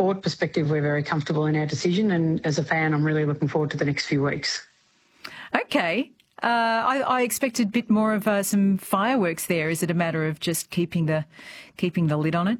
board perspective, we're very comfortable in our decision, and as a fan, I'm really looking forward to the next few weeks. Okay. I expected a bit more of some fireworks there. Is it a matter of just keeping the lid on it?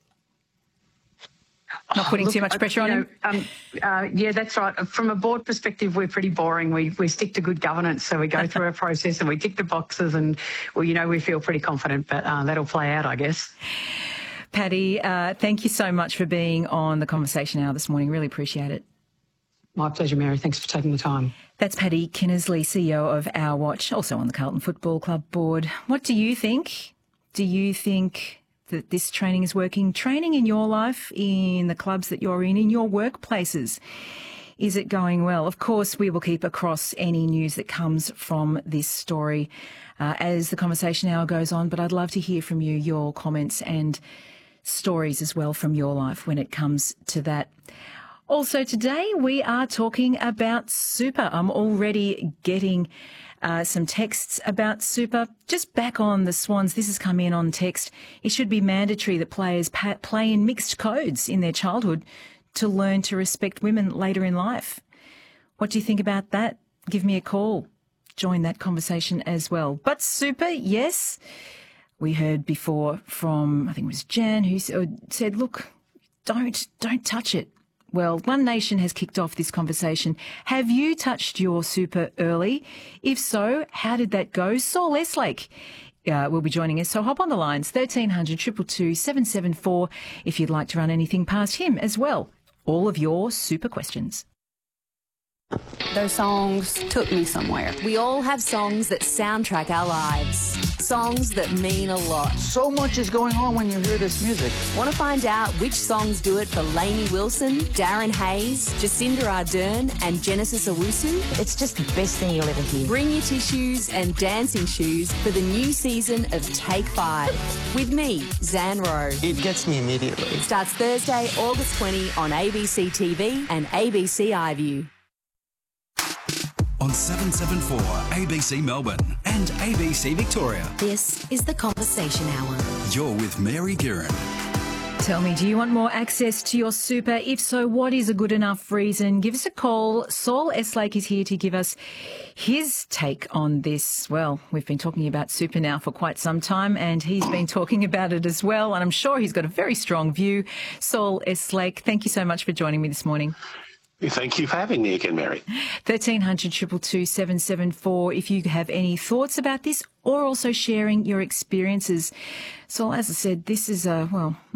Not putting too much pressure on him? Yeah, that's right. From a board perspective, we're pretty boring. We stick to good governance, so we go through a process and we tick the boxes, and we feel pretty confident, but that'll play out, I guess. Paddy, thank you so much for being on the Conversation Hour this morning. Really appreciate it. My pleasure, Mary. Thanks for taking the time. That's Paddy Kinnersley, CEO of Our Watch, also on the Carlton Football Club board. What do you think? Do you think that this training is working? Training in your life, in the clubs that you're in your workplaces, is it going well? Of course, we will keep across any news that comes from this story as the Conversation Hour goes on, but I'd love to hear from you, your comments and stories as well from your life when it comes to that. Also today, we are talking about super. I'm already getting some texts about super. Just back on the Swans, this has come in on text. It should be mandatory that players play in mixed codes in their childhood to learn to respect women later in life. What do you think about that? Give me a call. Join that conversation as well. But super, yes. We heard before from, I think it was Jan, who said, look, don't touch it. Well, One Nation has kicked off this conversation. Have you touched your super early? If so, how did that go? Saul Estlake will be joining us. So hop on the lines, 1300 222 774 if you'd like to run anything past him as well. All of your super questions. Those songs took me somewhere. We all have songs that soundtrack our lives. Songs that mean a lot. So much is going on when you hear this music. Want to find out which songs do it for Lainey Wilson, Darren Hayes, Jacinda Ardern and Genesis Owusu? It's just the best thing you'll ever hear. Bring your tissues and dancing shoes for the new season of Take 5. With me, Zan Rowe. It gets me immediately. Starts Thursday, August 20 on ABC TV and ABC iView. On 774 ABC Melbourne and ABC Victoria. This is the Conversation Hour. You're with Mary Guerin. Tell me, do you want more access to your super? If so, what is a good enough reason? Give us a call. Saul Estlake is here to give us his take on this. Well, we've been talking about super now for quite some time, and he's been talking about it as well, and I'm sure he's got a very strong view. Saul Estlake, thank you so much for joining me this morning. Thank you for having me again, Mary. 1300 222 774 if you have any thoughts about this or also sharing your experiences. So, as I said, this is a,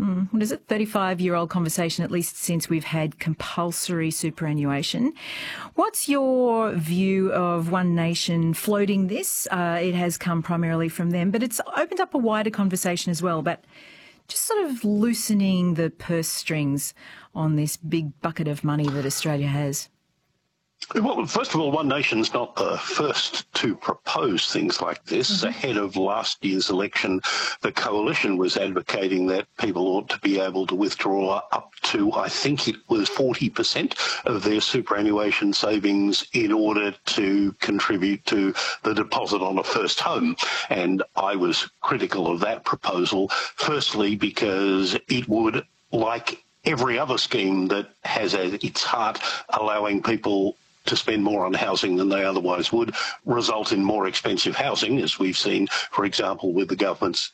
35-year-old conversation, at least since we've had compulsory superannuation. What's your view of One Nation floating this? It has come primarily from them, but it's opened up a wider conversation as well about just sort of loosening the purse strings on this big bucket of money that Australia has. Well, first of all, One Nation's not the first to propose things like this. Mm-hmm. Ahead of last year's election, the Coalition was advocating that people ought to be able to withdraw up to, I think it was 40% of their superannuation savings in order to contribute to the deposit on a first home. And I was critical of that proposal, firstly because it would, like every other scheme that has at its heart allowing people to spend more on housing than they otherwise would, result in more expensive housing, as we've seen, for example, with the government's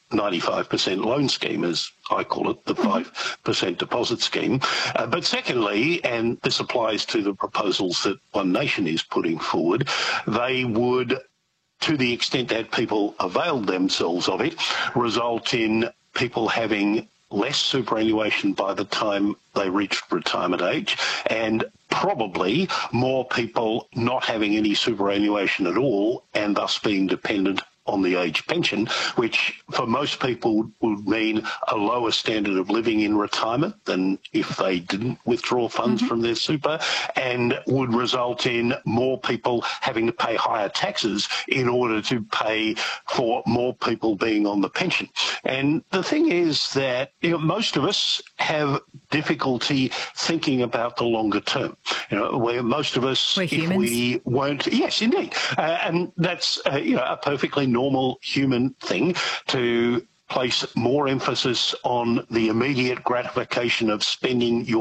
95% loan scheme, as I call it, the 5% deposit scheme. But secondly, and this applies to the proposals that One Nation is putting forward, they would, to the extent that people availed themselves of it, result in people having less superannuation by the time they reached retirement age, and probably more people not having any superannuation at all and thus being dependent on the age pension, which for most people would mean a lower standard of living in retirement than if they didn't withdraw funds from their super, and would result in more people having to pay higher taxes in order to pay for more people being on the pension. And the thing is that most of us have difficulty thinking about the longer term. Where most of us, we're humans. We won't, yes, indeed, and that's a perfectly normal human thing to place more emphasis on the immediate gratification of spending your